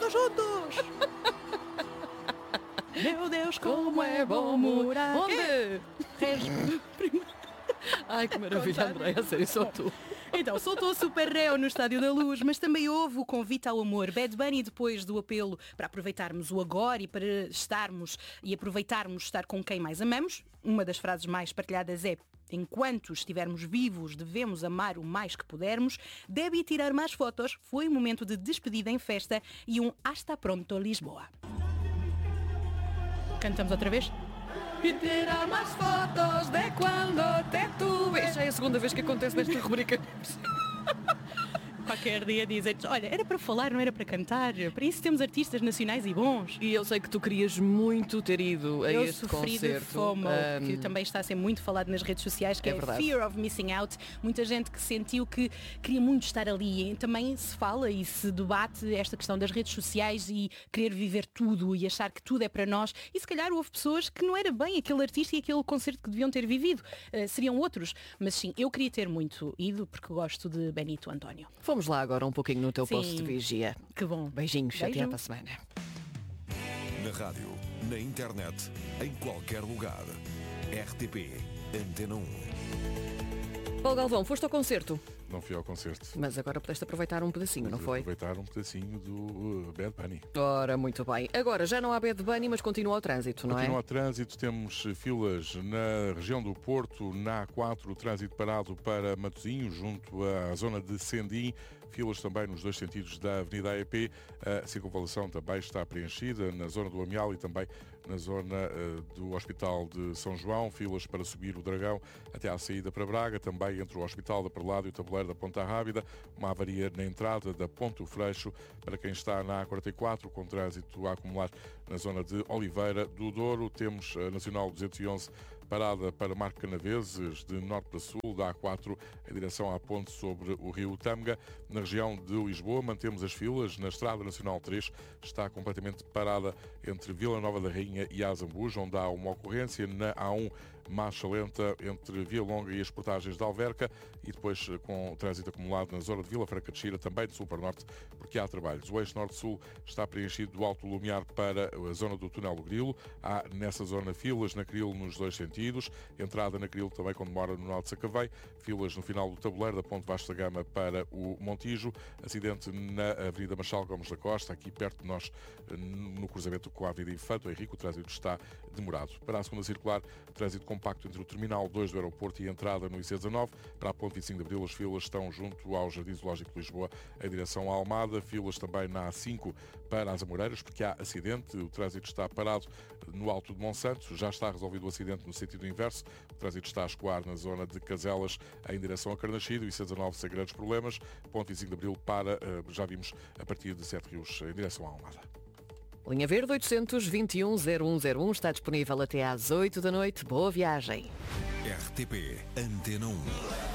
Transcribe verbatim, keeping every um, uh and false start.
todos juntos! Meu Deus, como é bom morar... Onde? Ai, que maravilha, Andréia, sério, só tu. Então, soltou o Super Réu no Estádio da Luz, mas também houve o convite ao amor. Bad Bunny, depois do apelo para aproveitarmos o agora e para estarmos e aproveitarmos estar com quem mais amamos, uma das frases mais partilhadas é: enquanto estivermos vivos, devemos amar o mais que pudermos. Deve tirar mais fotos. Foi um momento de despedida em festa e um hasta pronto Lisboa. Cantamos outra vez? E tirar mais fotos de quando te tuve. Já é a segunda vez que acontece nesta rubrica. Qualquer dia dizem, olha, era para falar, não era para cantar. Para isso temos artistas nacionais e bons. E eu sei que tu querias muito ter ido a eu este sofri concerto. de FOMO, um... que também está a ser muito falado nas redes sociais, que é, é, verdade. Fear of Missing Out. Muita gente que sentiu que queria muito estar ali. E também se fala e se debate esta questão das redes sociais e querer viver tudo e achar que tudo é para nós. E se calhar houve pessoas que não era bem aquele artista e aquele concerto que deviam ter vivido. Uh, seriam outros. Mas sim, eu queria ter muito ido porque gosto de Benito António. Vamos lá agora um pouquinho no teu Sim. posto de vigia. Que bom. Beijinhos, Beijo. até para a semana. Na rádio, na internet, em qualquer lugar. R T P Antena um. Paulo Galvão, foste ao concerto, Não fui ao concerto. mas agora pudeste aproveitar um pedacinho, não Mas foi? aproveitar um pedacinho do uh, Bad Bunny. Ora, muito bem. Agora, já não há Bad Bunny, mas continua o trânsito, não Continua é? o trânsito, temos filas na região do Porto, na A quatro, o trânsito parado para Matosinhos, junto à zona de Sendim, filas também nos dois sentidos da Avenida A E P, a circunvalação também está preenchida na zona do Amial e também na zona uh, do Hospital de São João, filas para subir o Dragão até à saída para Braga, também entre o Hospital da Perlada e o tabuleiro da Ponta Rábida, uma avaria na entrada da Ponte do Freixo, para quem está na A quarenta e quatro, com trânsito a acumular na zona de Oliveira do Douro, temos a Nacional duzentos e onze parada para Marco Canaveses, de norte para sul, da A quatro em direção à ponte sobre o rio Tâmega. Na região de Lisboa mantemos as filas, na Estrada Nacional três está completamente parada entre Vila Nova da Rainha e Azambuja, onde há uma ocorrência. Na A um, marcha lenta entre Via Longa e as portagens de Alverca, e depois com o trânsito acumulado na zona de Vila Franca de Xira, também de sul para norte, porque há trabalhos. O eixo norte-sul está preenchido do Alto Lumiar para a zona do Túnel do Grilo. Há nessa zona filas na Crilo nos dois sentidos. Entrada na Crilo também quando mora no Nó de Sacavém. Filas no final do tabuleiro da Ponte Vasta Gama para o Montijo. Acidente na Avenida Marchal Gomes da Costa, aqui perto de nós, no cruzamento com a Avenida Infante Henrique. O trânsito está demorado. Para a segunda circular, trânsito compacto entre o Terminal dois do aeroporto e a entrada no I C dezanove. Para a Ponte vinte e cinco de Abril, as filas estão junto ao Jardim Zoológico de Lisboa, em direção à Almada. Filas também na A cinco para as Amoreiras, porque há acidente. O trânsito está parado no Alto de Monsanto. Já está resolvido o acidente no sentido inverso. O trânsito está a escoar na zona de Caselas, em direção a Carnaxide. O I C dezanove sem grandes problemas. Ponte vinte e cinco de Abril para, já vimos, a partir de Sete Rios, em direção à Almada. Linha Verde oitocentos, vinte e um, zero um zero um está disponível até às oito da noite. Boa viagem. R T P Antena um.